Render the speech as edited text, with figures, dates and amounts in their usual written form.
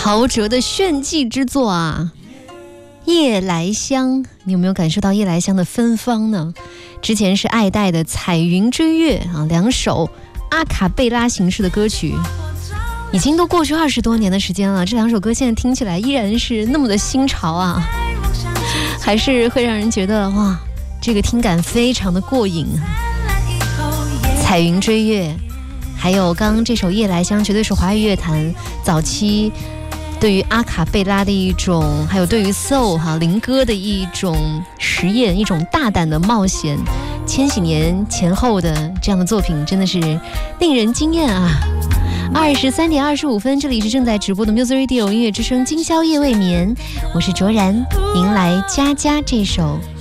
陶喆的炫技之作啊，夜来香，你有没有感受到夜来香的芬芳呢？之前是爱戴的彩云追月啊，两首阿卡贝拉形式的歌曲，已经都过去20多年的时间了，这两首歌现在听起来依然是那么的新潮啊，还是会让人觉得哇，这个听感非常的过瘾啊。彩云追月还有刚刚这首夜来香，绝对是华语乐坛早期对于阿卡贝拉的一种，还有对于 soul 灵歌的一种实验，一种大胆的冒险。千禧年前后的这样的作品真的是令人惊艳啊！23点25分，这里是正在直播的 Music Radio 音乐之声，今宵夜未眠，我是卓然，迎来佳佳这首